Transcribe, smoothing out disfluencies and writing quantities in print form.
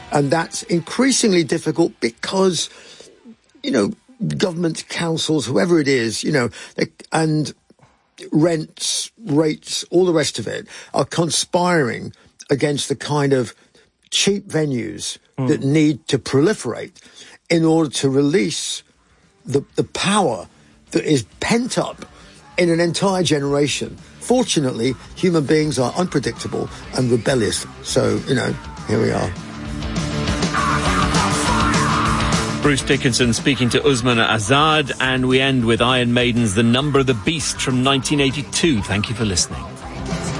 And that's increasingly difficult because, government councils, whoever it is, and rents, rates, all the rest of it are conspiring against the kind of cheap venues that need to proliferate in order to release the power that is pent up in an entire generation. Fortunately, human beings are unpredictable and rebellious. So, here we are. Bruce Dickinson speaking to Usman Azad, and we end with Iron Maiden's The Number of the Beast from 1982. Thank you for listening.